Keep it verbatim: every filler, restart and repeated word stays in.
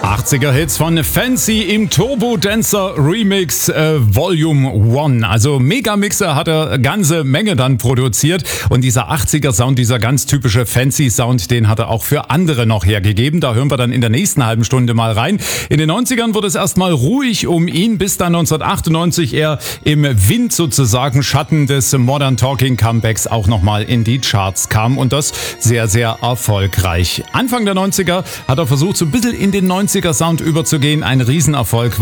achtziger-Hits von Fancy im Turbo Dancer Remix äh, Volume eins. Also Megamixer hat er eine ganze Menge dann produziert und dieser achtziger-Sound, dieser ganz typische Fancy-Sound, den hat er auch für andere noch hergegeben. Da hören wir dann in der nächsten halben Stunde mal rein. In den neunzigern wurde es erstmal ruhig um ihn, bis dann neunzehnhundertachtundneunzig er im Wind sozusagen, Schatten des Modern Talking Comebacks auch nochmal in die Charts kam und das sehr, sehr erfolgreich. Anfang der neunziger hat er versucht, so ein bisschen in den neunziger-Sound überzugehen. Ein Riesenerfolg